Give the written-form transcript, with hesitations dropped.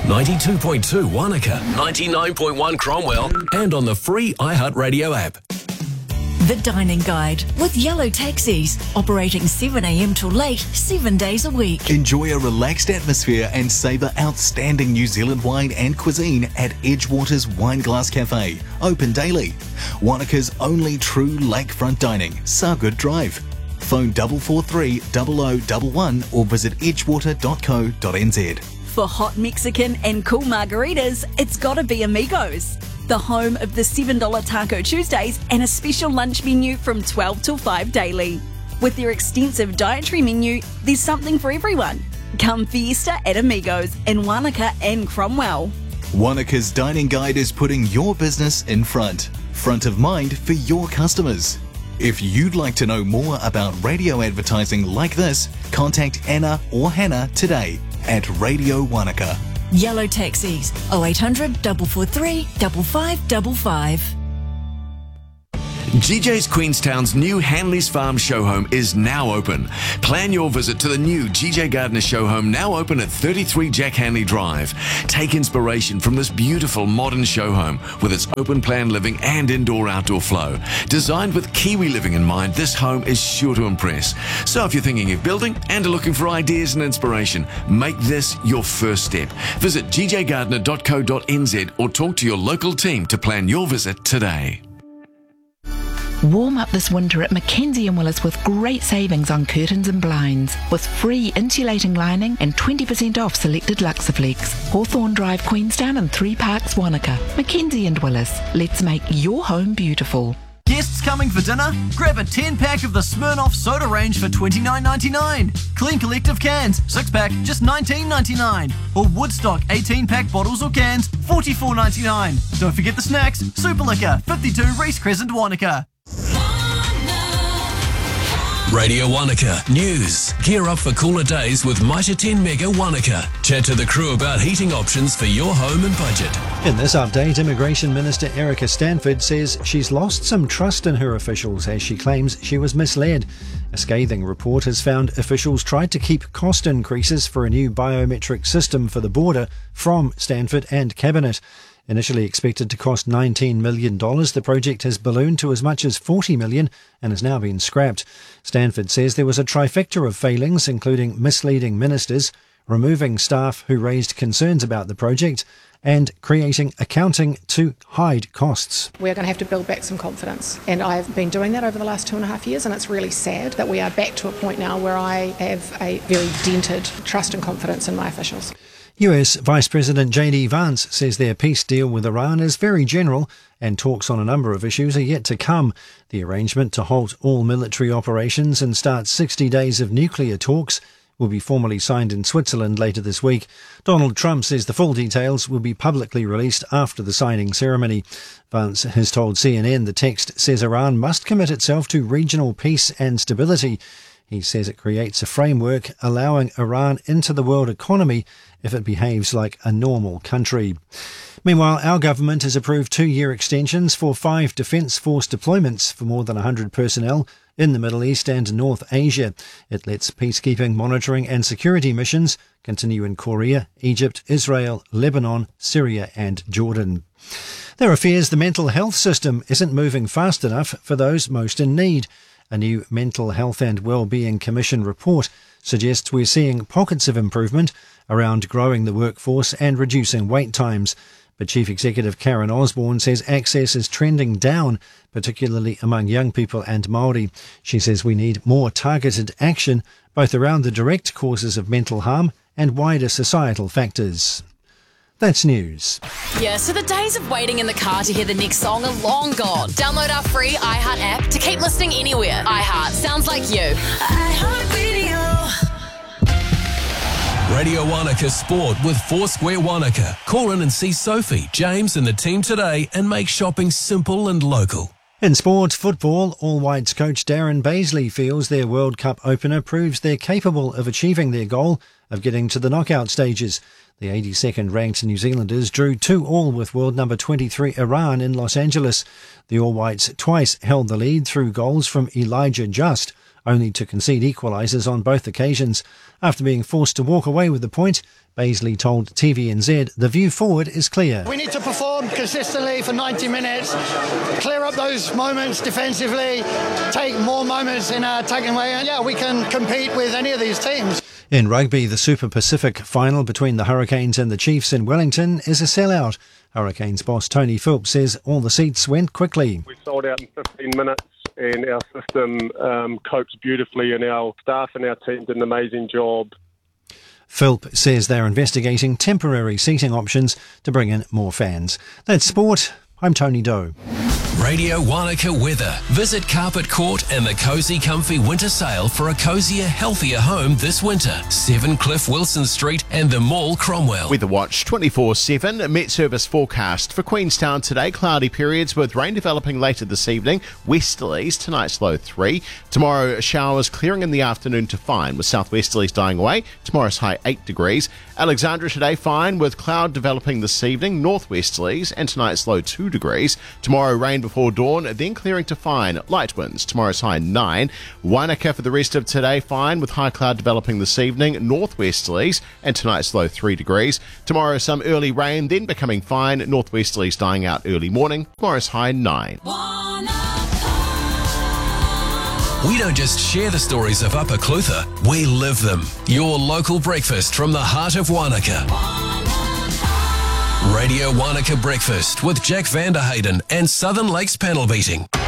92.2 Wanaka, 99.1 Cromwell, and on the free iHeartRadio app. The Dining Guide with Yellow Taxis, operating 7 a.m. till late, 7 days a week. Enjoy a relaxed atmosphere and savour outstanding New Zealand wine and cuisine at Edgewater's Wineglass Cafe, open daily. Wanaka's only true lakefront dining, Sargood Drive. Phone 443 0011 or visit edgewater.co.nz. For hot Mexican and cool margaritas, it's gotta be Amigos, the home of the $7 Taco Tuesdays and a special lunch menu from 12 till 5 daily. With their extensive dietary menu, there's something for everyone. Come fiesta at Amigos in Wanaka and Cromwell. Wanaka's Dining Guide is putting your business in front of mind for your customers. If you'd like to know more about radio advertising like this, contact Anna or Hannah today at Radio Wanaka. Yellow Taxis, 0800 443 5555. GJ's Queenstown's new Hanley's Farm show home is now open. Plan your visit to the new GJ Gardner show home, now open at 33 Jack Hanley Drive. Take inspiration from this beautiful modern show home with its open plan living and indoor-outdoor flow. Designed with Kiwi living in mind, this home is sure to impress. So if you're thinking of building and are looking for ideas and inspiration, make this your first step. Visit gjgardner.co.nz or talk to your local team to plan your visit today. Warm up this winter at Mackenzie & Willis with great savings on curtains and blinds, with free insulating lining and 20% off selected Luxaflex. Hawthorne Drive, Queenstown and 3 Parks, Wanaka. Mackenzie & Willis. Let's make your home beautiful. Guests coming for dinner? Grab a 10-pack of the Smirnoff soda range for $29.99. Clean Collective cans, 6-pack, just $19.99. Or Woodstock 18-pack bottles or cans, $44.99. Don't forget the snacks, Super Liquor, 52 Reese Crescent, Wanaka. Radio Wanaka News. Gear up for cooler days with Mitre 10 Mega Wanaka. Chat to the crew about heating options for your home and budget. In this update, Immigration Minister Erica Stanford says she's lost some trust in her officials as she claims she was misled. A scathing report has found officials tried to keep cost increases for a new biometric system for the border from Stanford and Cabinet. Initially expected to cost $19 million, the project has ballooned to as much as $40 million and has now been scrapped. Stanford says there was a trifecta of failings, including misleading ministers, removing staff who raised concerns about the project, and creating accounting to hide costs. We're going to have to build back some confidence, and I've been doing that over the last 2.5 years, and it's really sad that we are back to a point now where I have a very dented trust and confidence in my officials. US Vice President J.D. Vance says their peace deal with Iran is very general and talks on a number of issues are yet to come. The arrangement to halt all military operations and start 60 days of nuclear talks will be formally signed in Switzerland later this week. Donald Trump says the full details will be publicly released after the signing ceremony. Vance has told CNN the text says Iran must commit itself to regional peace and stability. He says it creates a framework allowing Iran into the world economy if it behaves like a normal country. Meanwhile, our government has approved 2-year extensions for 5 Defence Force deployments for more than 100 personnel in the Middle East and North Asia. It lets peacekeeping, monitoring and security missions continue in Korea, Egypt, Israel, Lebanon, Syria and Jordan. There are fears the mental health system isn't moving fast enough for those most in need. A new Mental Health and Wellbeing Commission report suggests we're seeing pockets of improvement around growing the workforce and reducing wait times. But Chief Executive Karen Osborne says access is trending down, particularly among young people and Māori. She says we need more targeted action, both around the direct causes of mental harm and wider societal factors. That's news. Yeah, so the days of waiting in the car to hear the next song are long gone. Download our free iHeart app to keep listening anywhere. iHeart sounds like you. iHeart Radio. Radio Wanaka Sport with Foursquare Wanaka. Call in and see Sophie, James and the team today and make shopping simple and local. In sport football, All Whites coach Darren Baisley feels their World Cup opener proves they're capable of achieving their goal of getting to the knockout stages. The 82nd ranked New Zealanders drew 2-2 with world number 23 Iran in Los Angeles. The All Whites twice held the lead through goals from Elijah Just. only to concede equalisers on both occasions. After being forced to walk away with the point, Baisley told TVNZ the view forward is clear. We need to perform consistently for 90 minutes, clear up those moments defensively, take more moments in our attacking way, and we can compete with any of these teams. In rugby, the Super Pacific final between the Hurricanes and the Chiefs in Wellington is a sellout. Hurricanes boss Tony Phillips says all the seats went quickly. We sold out in 15 minutes and our system coped beautifully, and our staff and our team did an amazing job. Philp says they're investigating temporary seating options to bring in more fans. That's sport. I'm Tony Doe. Radio Wanaka weather. Visit Carpet Court and the Cosy Comfy Winter Sale for a cosier, healthier home this winter. 7 Cliff Wilson Street and the Mall, Cromwell. Weather Watch 24/7. Met Service forecast for Queenstown today. Cloudy periods with rain developing later this evening. Westerlies, tonight's low 3. Tomorrow, showers clearing in the afternoon to fine with southwesterlies dying away. Tomorrow's high 8 degrees. Alexandra today fine with cloud developing this evening. Northwesterlies and tonight's low 2 degrees. Tomorrow rain before dawn, then clearing to fine. Light winds. Tomorrow's high 9. Wanaka for the rest of today fine with high cloud developing this evening. Northwesterlies and tonight's low 3 degrees. Tomorrow some early rain, then becoming fine. Northwesterlies dying out early morning. Tomorrow's high 9. We don't just share the stories of Upper Clutha, we live them. Your local breakfast from the heart of Wanaka. Radio Wanaka Breakfast with Jack Vanderhayden and Southern Lakes Panel Beating.